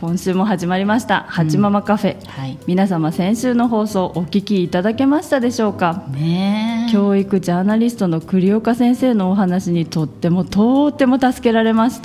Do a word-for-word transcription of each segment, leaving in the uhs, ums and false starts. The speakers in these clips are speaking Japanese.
今週も始まりましたはちママカフェ、うんはい、皆様先週の放送お聞きいただけましたでしょうか、ね、教育ジャーナリストの栗岡先生のお話にとってもとっても助けられました、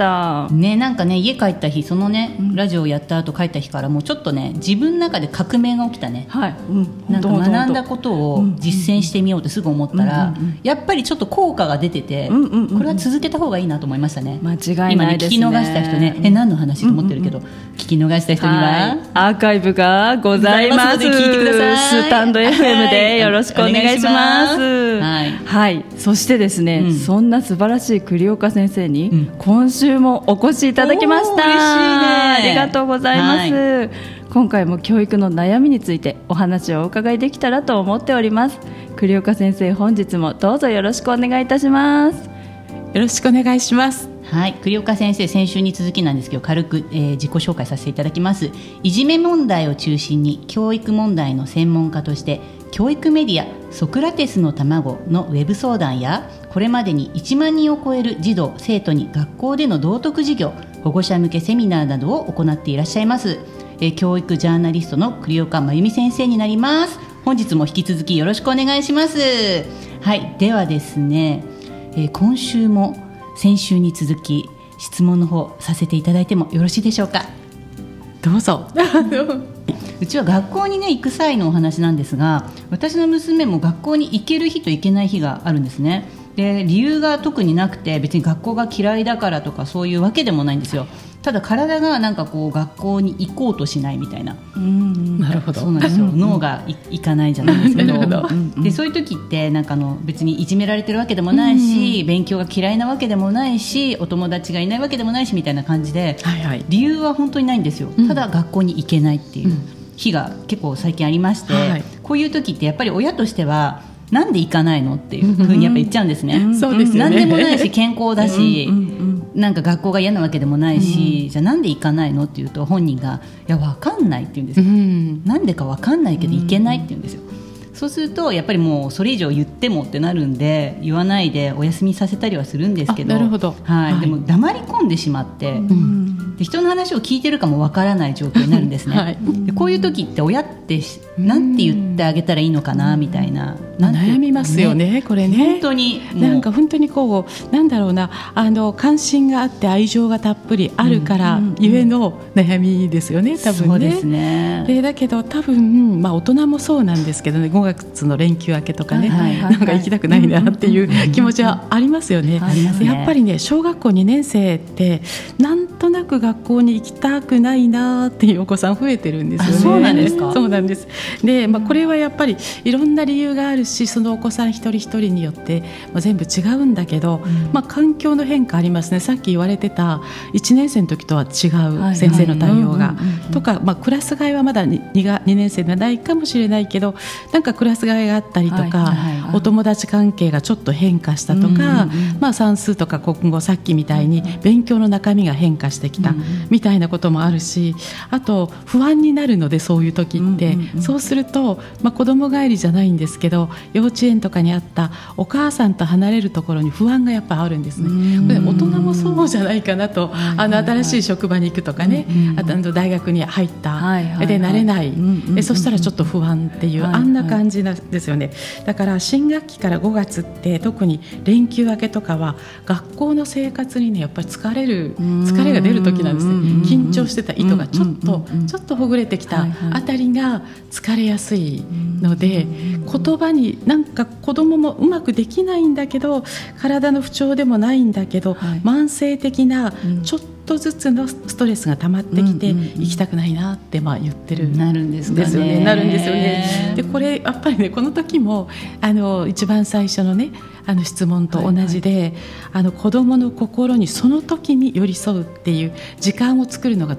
ね、なんかね家帰った日そのね、うん、ラジオをやった後帰った日からもうちょっとね自分の中で革命が起きたね、はいうん、なんか学んだことを実践してみようってすぐ思ったら、うんうんうん、やっぱりちょっと効果が出てて、うんうんうんうん、これは続けた方がいいなと思いましたね。 間違いないですね。 今ね聞き逃した人ね、え何の話と思ってるけど、うんうんうん、聞き逃した人には、はい、 アーカイブがございます。 聞いてください。 スタンド エフエム でよろしくお願いします。はい、はい、そしてですね、うん、そんな素晴らしい栗岡先生に、うん、今週もお越しいただきました。嬉しいね。ありがとうございます。はい、今回も教育の悩みについてお話をお伺いできたらと思っております。栗岡先生、本日もどうぞよろしくお願いいたします。 よろしくお願いします。 はい、栗岡先生、先週に続きなんですけど軽く、えー、自己紹介させていただきます。いじめ問題を中心に教育問題の専門家として教育メディアソクラテスの卵のウェブ相談やこれまでにいちまんにんを超える児童生徒に学校での道徳授業保護者向けセミナーなどを行っていらっしゃいます、えー、教育ジャーナリストの栗岡真由美先生になります。本日も引き続きよろしくお願いします。はい、ではですね、えー、今週も先週に続き質問の方させていただいてもよろしいでしょうか。 どうぞうちは学校に、ね、行く際のお話なんですが、私の娘も学校に行ける日と行けない日があるんですね。で理由が特になくて別に学校が嫌いだからとかそういうわけでもないんですよ。ただ体がなんかこう学校に行こうとしないみたいな。 うんなるほど。 そうなんですよ。脳がいかないじゃないですけどでそういう時ってなんかあの別にいじめられてるわけでもないし、うん、勉強が嫌いなわけでもないしお友達がいないわけでもないしみたいな感じで、はいはい、理由は本当にないんですよ。ただ学校に行けないっていう日が結構最近ありまして、はい、こういう時ってやっぱり親としてはなんで行かないのっていうふうにやっぱ言っちゃうんですね、うん、そうですよね。何でもないし健康だし、うんうんうん、なんか学校が嫌なわけでもないし、うん、じゃあなんで行かないのって言うと本人がいや分かんないって言うんですよ、うん、なんでか分かんないけど行けないって言うんですよ。そうするとやっぱりもうそれ以上言ってもってなるんで言わないでお休みさせたりはするんですけど、 なるほど、 はいはい、でも黙り込んでしまって、うん、で人の話を聞いてるかもわからない状況になるんですね、はい、でこういう時って親ってなんて言ってあげたらいいのかなみたいな、なんて悩みますよね、これね。 本当になんか本当にこうなんだろうな、あの関心があって愛情がたっぷりあるからゆえの悩みですよね、多分ね。 そうですね。 でだけど多分、まあ、大人もそうなんですけどね、ごがつの連休明けとかね、はいはいはい、なんか行きたくないなっていう気持ちはありますよね、うん、やっぱりね小学校にねん生ってなんとなく学校に行きたくないなっていうお子さん増えてるんですよね。 そうなんですか。 そうなんです。で、まあ、これはやっぱりいろんな理由があるし、そのお子さん一人一人によって、まあ、全部違うんだけど、うんまあ、環境の変化ありますね。さっき言われてたいちねん生の時とは違う先生の対応がとか、まあ、クラス替えはまだ に, がにねん生ではないかもしれないけど、なんかクラス替えがあったりとか、はいはいはい、お友達関係がちょっと変化したとか、うんうんうんまあ、算数とか国語さっきみたいに勉強の中身が変化してきたみたいなこともあるし、あと不安になるのでそういう時って、うんうんうん、そうすると、まあ、子供帰りじゃないんですけど幼稚園とかにあったお母さんと離れるところに不安がやっぱあるんですね。これ大人もそうじゃないかなと、あの新しい職場に行くとかね、うんうん、あと大学に入った、はいはいはい、で慣れない、うんうんうん、そしたらちょっと不安っていう、はいはい、あんな感じなんですよね。だから新学期からごがつって特に連休明けとかは学校の生活にねやっぱり疲れる疲れが出る時なんですね。緊張してた糸がちょっとちょっとほぐれてきたあたりが疲れやすいので、言葉になんか子供もうまくできないんだけど体の不調でもないんだけど、はい、慢性的なちょっとちょっとずつのストレスが溜まってきて、うんうんうん、行きたくないなってまあ言ってるなるんですかね。 ですよね。なるんですよね。でこれやっぱりねこの時もあの一番最初のねあの質問と同じで、はいはい、あの子どもの心にその時に寄り添うっていう時間を作るのが